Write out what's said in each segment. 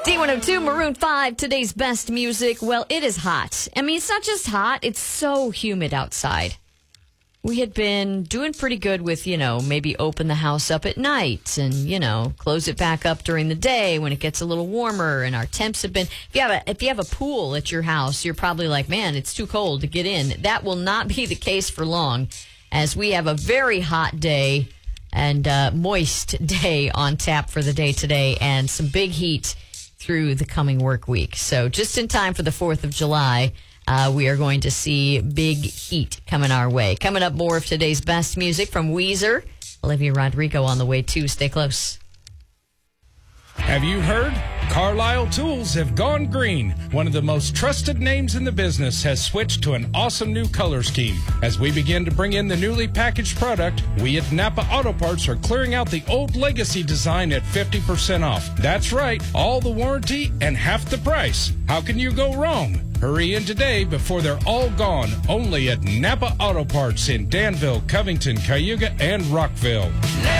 D102, Maroon 5, today's best music. Well, it is hot. I mean, it's not just hot, it's so humid outside. We had been doing pretty good with, maybe open the house up at night and, close it back up during the day when it gets a little warmer, and our temps have been, if you have a pool at your house, you're probably like, man, it's too cold to get in. That will not be the case for long, as we have a very hot day and moist day on tap for the day today, and some big heat through the coming work week. So just in time for the 4th of July, we are going to see big heat coming our way. Coming up, more of today's best music from Weezer. Olivia Rodrigo on the way too. Stay close. Have you heard? Carlisle Tools have gone green. One of the most trusted names in the business has switched to an awesome new color scheme. As we begin to bring in the newly packaged product, we at Napa Auto Parts are clearing out the old legacy design at 50% off. That's right, all the warranty and half the price. How can you go wrong? Hurry in today before they're all gone. Only at Napa Auto Parts in Danville, Covington, Cayuga, and Rockville.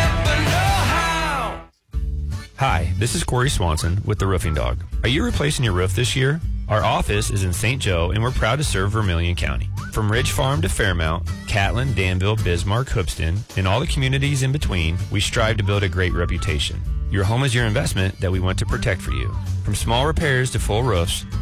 Hi, this is Corey Swanson with The Roofing Dog. Are you replacing your roof this year? Our office is in St. Joe, and we're proud to serve Vermilion County. From Ridge Farm to Fairmount, Catlin, Danville, Bismarck, Hoopston, and all the communities in between, we strive to build a great reputation. Your home is your investment that we want to protect for you. From small repairs to full roofs,